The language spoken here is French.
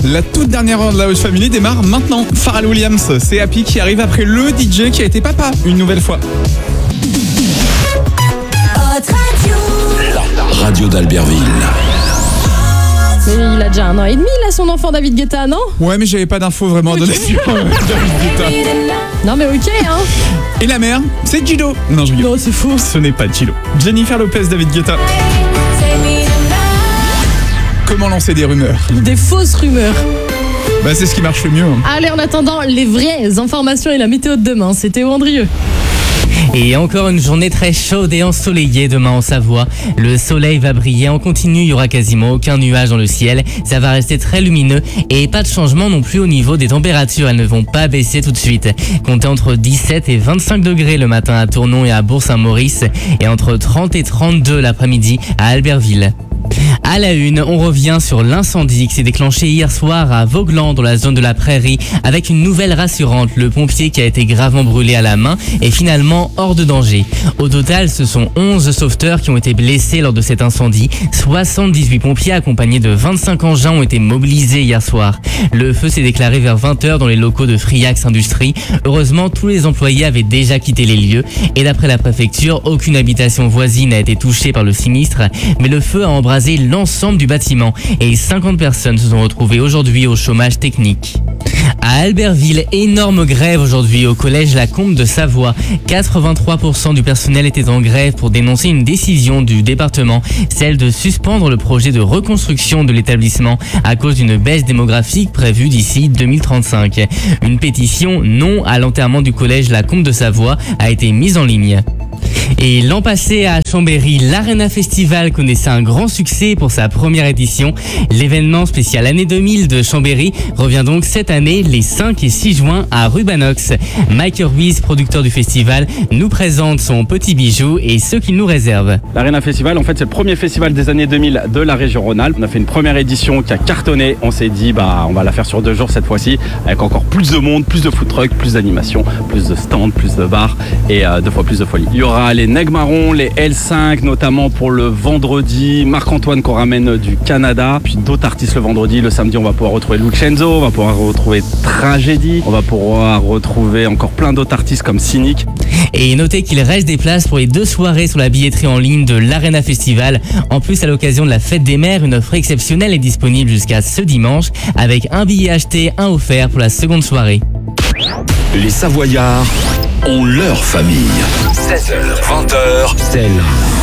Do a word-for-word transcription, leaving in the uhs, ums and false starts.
La toute dernière heure de la Haute Family démarre maintenant. Pharrell Williams, c'est Happy qui arrive après le D J qui a été papa une nouvelle fois. La radio d'Albertville. Mais il a déjà un an et demi, là, son enfant David Guetta, non? Ouais, mais j'avais pas d'infos vraiment à donner sur euh, David Guetta. Non, mais ok, hein. Et la mère, c'est Gillo. Non, je rigole. Non, c'est faux. Ce n'est pas Gillo. Jennifer Lopez, David Guetta. Comment lancer des rumeurs? Des fausses rumeurs. Bah, c'est ce qui marche le mieux. Hein. Allez, en attendant, les vraies informations et la météo de demain, c'est Théo Andrieux. Et encore une journée très chaude et ensoleillée demain en Savoie. Le soleil va briller en continu, il n'y aura quasiment aucun nuage dans le ciel. Ça va rester très lumineux et pas de changement non plus au niveau des températures. Elles ne vont pas baisser tout de suite. Comptez entre dix-sept et vingt-cinq degrés le matin à Tournon et à Bourg-Saint-Maurice et entre trente et trente-deux l'après-midi à Albertville. À la une, on revient sur l'incendie qui s'est déclenché hier soir à Vaugeland dans la zone de la Prairie avec une nouvelle rassurante. Le pompier qui a été gravement brûlé à la main est finalement hors de danger. Au total, ce sont onze sauveteurs qui ont été blessés lors de cet incendie. soixante-dix-huit pompiers accompagnés de vingt-cinq engins ont été mobilisés hier soir. Le feu s'est déclaré vers vingt heures dans les locaux de Friax Industrie. Heureusement, tous les employés avaient déjà quitté les lieux et d'après la préfecture, aucune habitation voisine n'a été touchée par le sinistre, mais le feu a embrasé l'ensemble du bâtiment et cinquante personnes se sont retrouvées aujourd'hui au chômage technique. À Albertville, énorme grève aujourd'hui au collège La Combe de Savoie. quatre-vingt-trois pour cent du personnel était en grève pour dénoncer une décision du département, celle de suspendre le projet de reconstruction de l'établissement à cause d'une baisse démographique prévue d'ici deux mille trente-cinq. Une pétition non à l'enterrement du collège La Combe de Savoie a été mise en ligne. Et l'an passé à Chambéry, l'Arena Festival connaissait un grand succès pour sa première édition. L'événement spécial année deux mille de Chambéry revient donc cette année les cinq et six juin à Rubanox. Mike Ruiz, producteur du festival, nous présente son petit bijou et ce qu'il nous réserve. L'Arena Festival, en fait, c'est le premier festival des années deux mille de la région Rhône-Alpes. On a fait une première édition qui a cartonné. On s'est dit, bah, on va la faire sur deux jours cette fois-ci, avec encore plus de monde, plus de food trucks, plus d'animation, plus de stands, plus de bars et euh, deux fois plus de folie. Il y aura les Neg Marron, les L cinq, notamment pour le vendredi, Marc-Antoine qu'on ramène du Canada, puis d'autres artistes le vendredi. Le samedi, on va pouvoir retrouver Lucenzo, on va pouvoir retrouver Tragédie, on va pouvoir retrouver encore plein d'autres artistes comme Cynic. Et notez qu'il reste des places pour les deux soirées sur la billetterie en ligne de l'Arena Festival. En plus, à l'occasion de la fête des mères, une offre exceptionnelle est disponible jusqu'à ce dimanche avec un billet acheté, un offert pour la seconde soirée. Les Savoyards ont leur famille. seize heures, vingt heures, c'est là.